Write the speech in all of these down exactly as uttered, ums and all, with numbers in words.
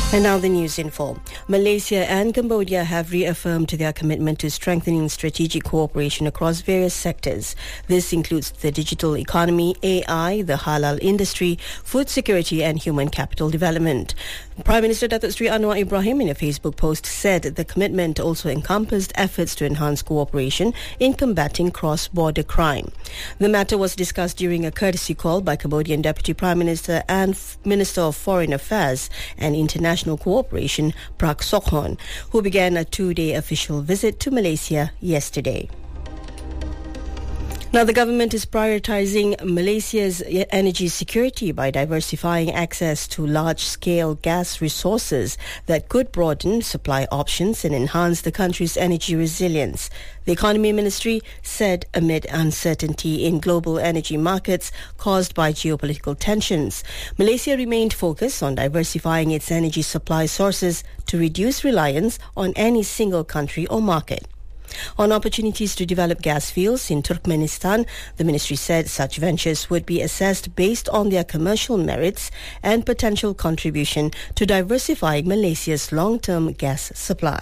And now the news in full. Malaysia and Cambodia have reaffirmed their commitment to strengthening strategic cooperation across various sectors. This includes the digital economy, A I, the halal industry, food security and human capital development. Prime Minister Datuk Seri Anwar Ibrahim in a Facebook post said the commitment also encompassed efforts to enhance cooperation in combating cross-border crime. The matter was discussed during a courtesy call by Cambodian Deputy Prime Minister and Minister of Foreign Affairs and International Cooperation, Prak Sokhonn, who began a two-day official visit to Malaysia yesterday. Now, the government is prioritizing Malaysia's energy security by diversifying access to large-scale gas resources that could broaden supply options and enhance the country's energy resilience. The Economy Ministry said amid uncertainty in global energy markets caused by geopolitical tensions, Malaysia remained focused on diversifying its energy supply sources to reduce reliance on any single country or market. On opportunities to develop gas fields in Turkmenistan, the ministry said such ventures would be assessed based on their commercial merits and potential contribution to diversifying Malaysia's long-term gas supply.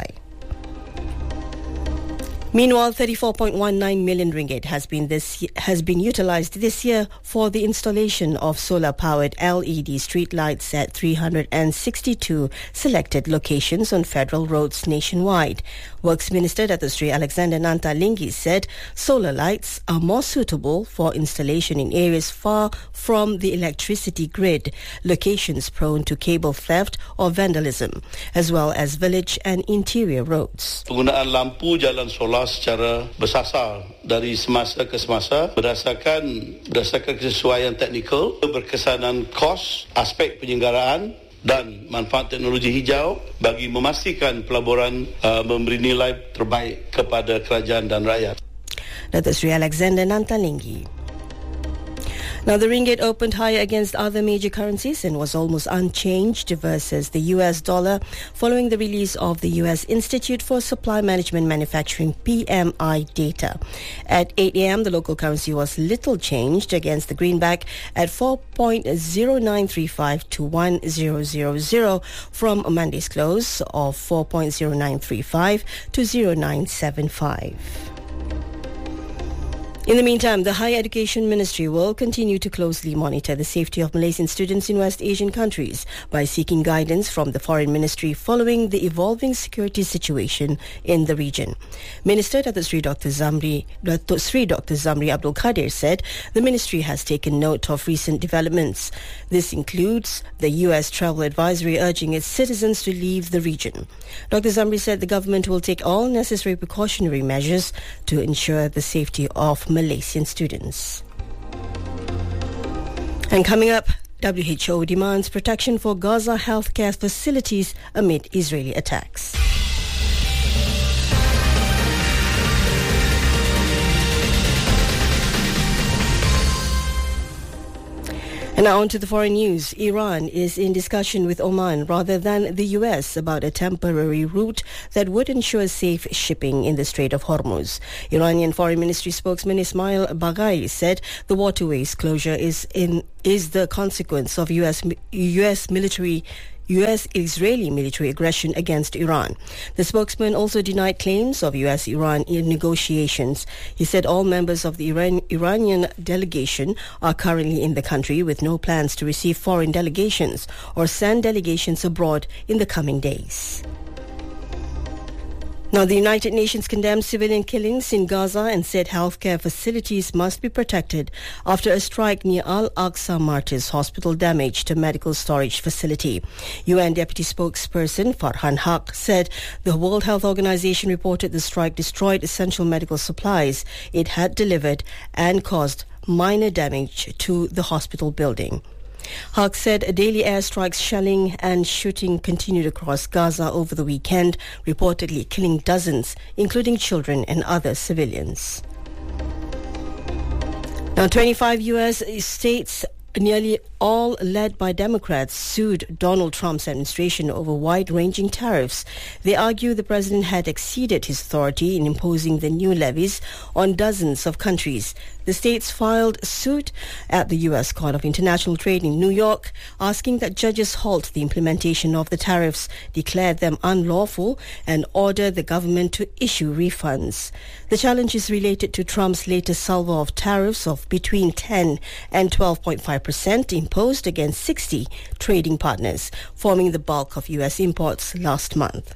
Meanwhile, thirty-four point one nine million ringgit has been this has been utilized this year for the installation of solar-powered L E D streetlights at three hundred sixty-two selected locations on federal roads nationwide. Works Minister Datuk Seri Alexander Nantalinggi said solar lights are more suitable for installation in areas far from the electricity grid, locations prone to cable theft or vandalism, as well as village and interior roads. Penggunaan lampu jalan solar secara bersasar dari semasa ke semasa berdasarkan berdasarkan kesesuaian teknikal, berkesanan kos, aspek penyelenggaraan dan manfaat teknologi hijau bagi memastikan pelaburan uh, memberi nilai terbaik kepada kerajaan dan rakyat. Datuk Seri Alexander Nantalinggi. Now, the ringgit opened higher against other major currencies and was almost unchanged versus the U S dollar following the release of the U S Institute for Supply Management Manufacturing P M I data. At eight a.m., the local currency was little changed against the greenback at four point zero nine three five to one zero zero zero from Monday's close of four point zero nine three five to zero nine seven five. In the meantime, the Higher Education Ministry will continue to closely monitor the safety of Malaysian students in West Asian countries by seeking guidance from the Foreign Ministry following the evolving security situation in the region. Minister Datuk Seri Doctor Zamri, Datuk Seri Doctor Zamri Abdul Kadir said the ministry has taken note of recent developments. This includes the U S travel advisory urging its citizens to leave the region. Doctor Zamri said the government will take all necessary precautionary measures to ensure the safety of Malaysian students. And coming up, W H O demands protection for Gaza healthcare facilities amid Israeli attacks. And now on to the foreign news. Iran is in discussion with Oman rather than the U S about a temporary route that would ensure safe shipping in the Strait of Hormuz. Iranian Foreign Ministry spokesman Ismail Baghai said the waterway's closure is in is the consequence of U S U S military U S-Israeli military aggression against Iran. The spokesman also denied claims of U S-Iran negotiations. He said all members of the Iran- Iranian delegation are currently in the country with no plans to receive foreign delegations or send delegations abroad in the coming days. Now, the United Nations condemned civilian killings in Gaza and said healthcare facilities must be protected after a strike near Al-Aqsa Martyrs Hospital damaged a medical storage facility. U N Deputy Spokesperson Farhan Haq said the World Health Organization reported the strike destroyed essential medical supplies it had delivered and caused minor damage to the hospital building. Haq said daily airstrikes, shelling and shooting continued across Gaza over the weekend, reportedly killing dozens, including children and other civilians. Now, twenty-five U S states nearly all led by Democrats, sued Donald Trump's administration over wide-ranging tariffs. They argue the president had exceeded his authority in imposing the new levies on dozens of countries. The states filed suit at the U S Court of International Trade in New York, asking that judges halt the implementation of the tariffs, declare them unlawful, and order the government to issue refunds. The challenge is related to Trump's latest salvo of tariffs of between ten and twelve point five percent imposed against sixty trading partners, forming the bulk of U S imports last month.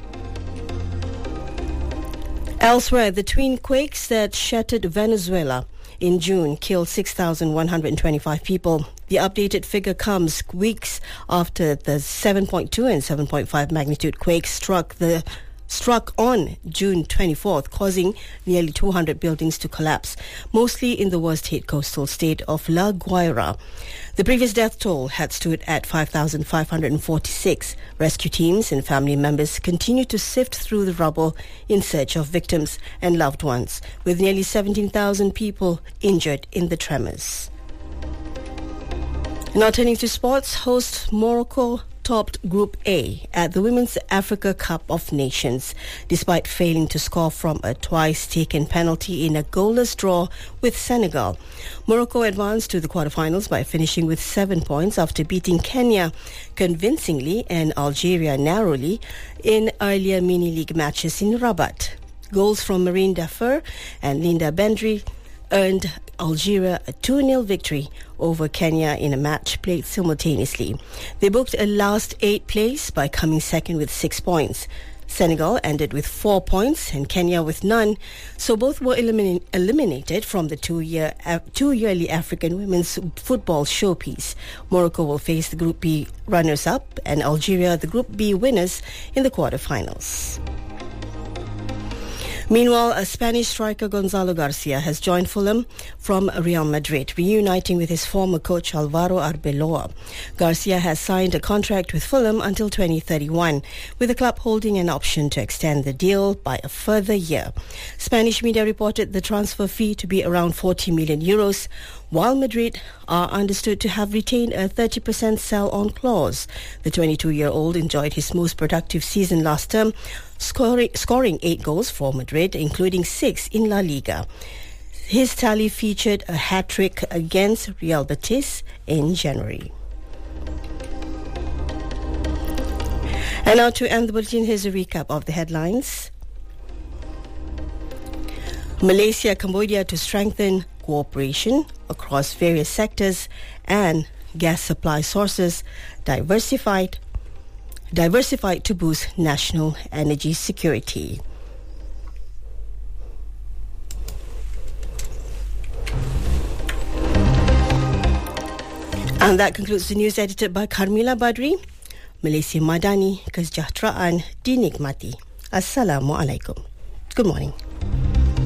Elsewhere, the twin quakes that shattered Venezuela in June killed six thousand one hundred twenty-five people. The updated figure comes weeks after the seven point two and seven point five magnitude quakes struck the struck on June twenty-fourth, causing nearly two hundred buildings to collapse, mostly in the worst-hit coastal state of La Guaira. The previous death toll had stood at five thousand five hundred forty-six. Rescue teams and family members continue to sift through the rubble in search of victims and loved ones, with nearly seventeen thousand people injured in the tremors. Now turning to sports, host Morocco topped Group A at the Women's Africa Cup of Nations, despite failing to score from a twice-taken penalty in a goalless draw with Senegal. Morocco advanced to the quarterfinals by finishing with seven points after beating Kenya convincingly and Algeria narrowly in earlier mini-league matches in Rabat. Goals from Marine Dafur and Linda Bendry earned Algeria a two nil victory over Kenya in a match played simultaneously. They booked a last eight place by coming second with six points. Senegal ended with four points and Kenya with none, so both were elimin- eliminated from the two-year, uh, two-yearly African women's football showpiece. Morocco will face the Group B runners-up and Algeria the Group B winners in the quarterfinals. Meanwhile, a Spanish striker Gonzalo Garcia has joined Fulham from Real Madrid, reuniting with his former coach Alvaro Arbeloa. Garcia has signed a contract with Fulham until twenty thirty-one, with the club holding an option to extend the deal by a further year. Spanish media reported the transfer fee to be around forty million euros, while Madrid are understood to have retained a thirty percent sell-on clause. The twenty-two-year-old enjoyed his most productive season last term, scoring, scoring eight goals for Madrid, including six in La Liga. His tally featured a hat-trick against Real Betis in January. And now to end the bulletin, here's a recap of the headlines. Malaysia, Cambodia to strengthen cooperation across various sectors and gas supply sources diversified diversified to boost national energy security. And that concludes the news edited by Carmila Badri. Malaysia Madani, kesejahteraan dinikmati. Assalamualaikum. Good morning.